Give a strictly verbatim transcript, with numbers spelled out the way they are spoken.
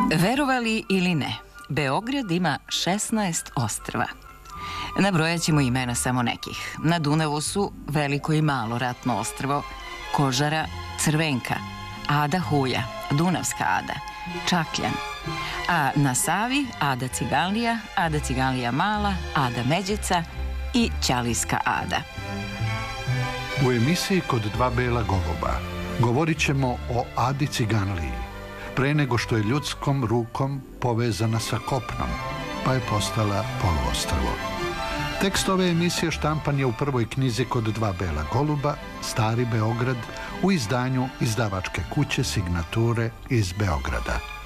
Verovali ili ne, Beograd ima šesnaest ostrva. Nabrojat ćemo imena samo nekih. Na Dunavu su Veliko i Malo ratno ostrvo, Kožara, Crvenka, Ada Huja, Dunavska Ada, Čakljan. A na Savi Ada Ciganlija, Ada Ciganlija Mala, Ada Međeca i Ćalijska Ada. U emisiji Kod dva bela goluba govorit ćemo o Adi Ciganliji, pre nego što je ljudskom rukom povezana sa kopnom, pa je postala poluostrvo. Tekst ove emisije štampan je u prvoj knjizi Kod dva bela goluba, Stari Beograd, u izdanju izdavačke kuće Signature iz Beograda.